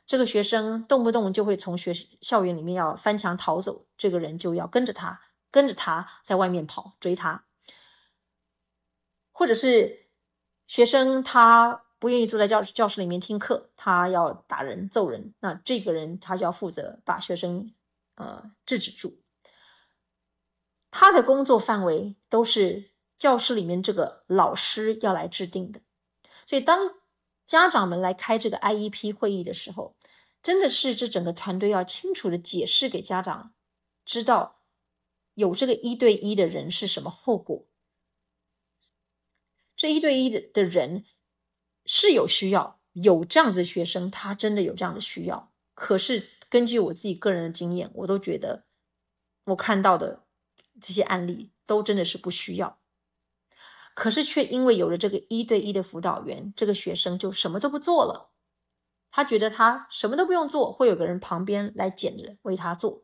这个学生动不动就会从校园里面要翻墙逃走，这个人就要跟着他在外面跑追他。或者是学生他不愿意坐在教室里面听课，他要打人揍人，那这个人他就要负责把学生制止住。他的工作范围都是教室里面这个老师要来制定的。所以当家长们来开这个 IEP 会议的时候，真的是这整个团队要清楚的解释给家长知道有这个1对1的人是什么后果。这1对1的人是有需要，有这样子的学生他真的有这样的需要，可是根据我自己个人的经验，我都觉得我看到的这些案例都真的是不需要。可是却因为有了这个1对1的辅导员，这个学生就什么都不做了，他觉得他什么都不用做，会有个人旁边来捡着为他做。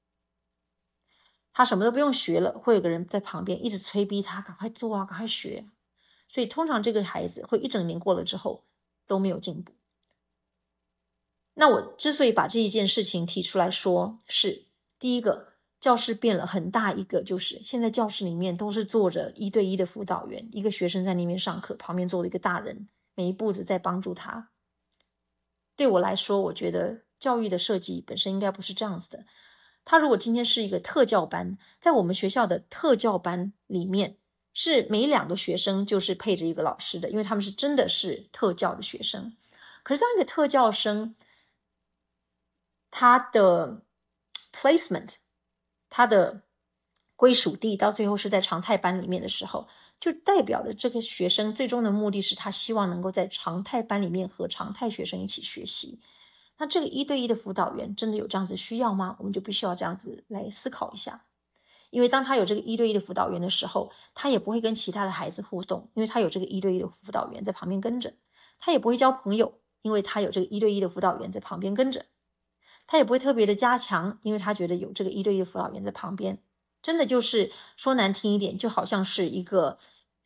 他什么都不用学了，会有个人在旁边一直催逼他赶快做啊，赶快学。所以通常这个孩子会一整年过了之后都没有进步。那我之所以把这一件事情提出来说，是第一个，教室变了很大一个，就是现在教室里面都是坐着1对1的辅导员，一个学生在那边上课，旁边坐了一个大人，每一步子在帮助他。对我来说，我觉得教育的设计本身应该不是这样子的。他如果今天是一个特教班，在我们学校的特教班里面，是每2个学生就是配着一个老师的，因为他们是真的是特教的学生。可是当一个特教生，他的 placement， 他的归属地到最后是在常态班里面的时候，就代表着这个学生最终的目的是他希望能够在常态班里面和常态学生一起学习。那这个1对1的辅导员真的有这样子需要吗？我们就必须要这样子来思考一下。因为当他有这个1对1的辅导员的时候，他也不会跟其他的孩子互动，因为他有这个1对1的辅导员在旁边跟着。他也不会交朋友，因为他有这个1对1的辅导员在旁边跟着。他也不会特别的加强，因为他觉得有这个1对1的辅导员在旁边。真的就是说难听一点，就好像是一个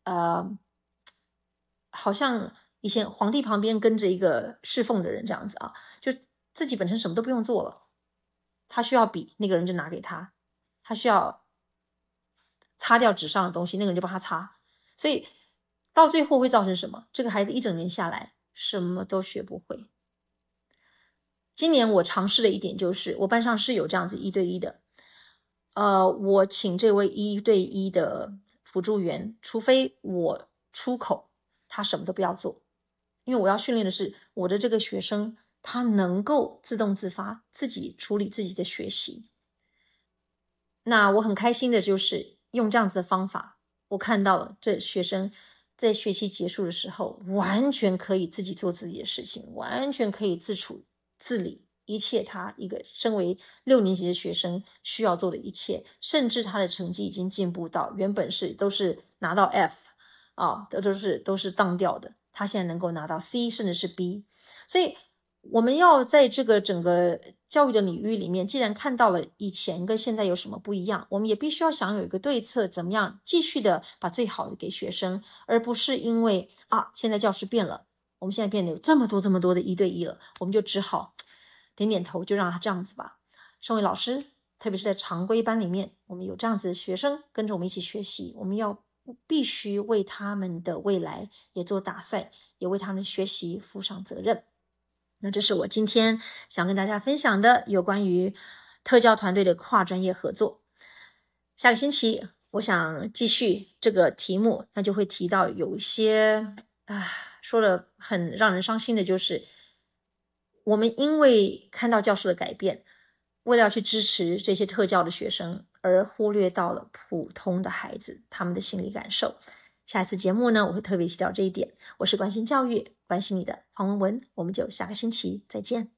好像以前皇帝旁边跟着一个侍奉的人这样子啊，就自己本身什么都不用做了，他需要笔，那个人就拿给他，他需要擦掉纸上的东西，那个人就帮他擦。所以到最后会造成什么？这个孩子一整年下来什么都学不会。今年我尝试了一点，就是我班上是有这样子1对1的，我请这位1对1的辅助员，除非我出口，他什么都不要做，因为我要训练的是我的这个学生，他能够自动自发，自己处理自己的学习。那我很开心的就是用这样子的方法，我看到了这学生在学期结束的时候，完全可以自己做自己的事情，完全可以自处自理一切他一个身为6年级的学生需要做的一切，甚至他的成绩已经进步到原本都是拿到 F 都是当掉的，他现在能够拿到 C 甚至是 B。 所以我们要在这个整个教育的领域里面，既然看到了以前跟现在有什么不一样，我们也必须要想有一个对策，怎么样继续的把最好的给学生，而不是因为现在教室变了，我们现在变得有这么多的1对1了，我们就只好点点头，就让他这样子吧。身为老师，特别是在常规班里面，我们有这样子的学生跟着我们一起学习，我们要必须为他们的未来也做打算，也为他们的学习负上责任。那这是我今天想跟大家分享的有关于特教团队的跨专业合作。下个星期我想继续这个题目，那就会提到有一些说了很让人伤心的，就是我们因为看到教室的改变，为了要去支持这些特教的学生，而忽略到了普通的孩子他们的心理感受。下一次节目呢，我会特别提到这一点。我是关心教育，关心你的黄文文，我们就下个星期再见。